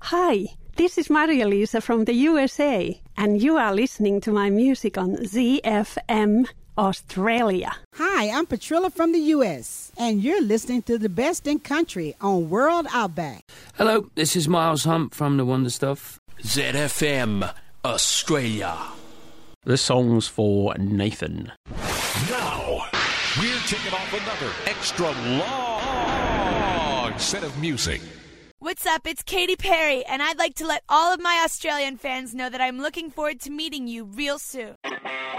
Hi, this is Maria-Lisa from the USA, and you are listening to my music on ZFM Australia. Hi, I'm Patrilla from the US, and you're listening to the best in country on World Outback. Hello, this is Miles Hunt from The Wonder Stuff. ZFM Australia. This song's for Nathan. Now, we're kicking off another extra long set of music. What's up? It's Katy Perry, and I'd like to let all of my Australian fans know that I'm looking forward to meeting you real soon.